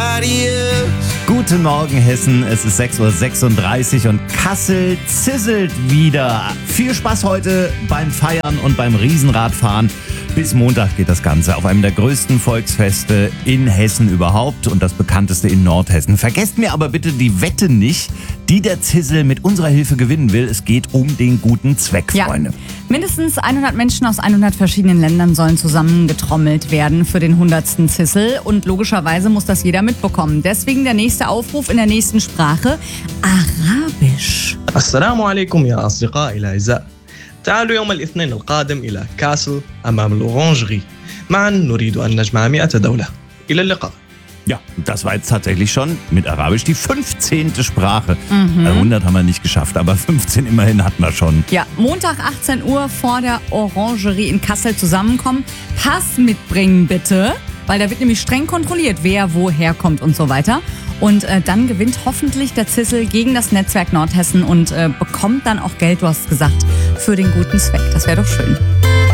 nobody else. Guten Morgen, Hessen. Es ist 6:36 Uhr und Kassel zizzelt wieder. Viel Spaß heute beim Feiern und beim Riesenradfahren. Bis Montag geht das Ganze auf einem der größten Volksfeste in Hessen überhaupt und das bekannteste in Nordhessen. Vergesst mir aber bitte die Wette nicht, die der Zissel mit unserer Hilfe gewinnen will. Es geht um den guten Zweck, Freunde. Mindestens 100 Menschen aus 100 verschiedenen Ländern sollen zusammengetrommelt werden für den 100. Zissel. Und logischerweise muss das jeder mitbekommen. Deswegen der nächste Aufruf in der nächsten Sprache: Arabisch. السلام عليكم يا أصدقائي الأعزاء. تعالوا يوم الاثنين القادم إلى كاسل أمام الأورانجري. معا نريد أن نجمع 100 دولة. إلى اللقاء. Ja, das war jetzt tatsächlich schon mit Arabisch die 15. Sprache. 100 haben wir nicht geschafft, aber 15 immerhin hatten wir schon. Ja, Montag 18 Uhr vor der Orangerie in Kassel zusammenkommen. Pass mitbringen bitte, weil da wird nämlich streng kontrolliert, wer woher kommt und so weiter. Und dann gewinnt hoffentlich der Zissel gegen das Netzwerk Nordhessen und bekommt dann auch Geld, du hast gesagt, für den guten Zweck. Das wäre doch schön.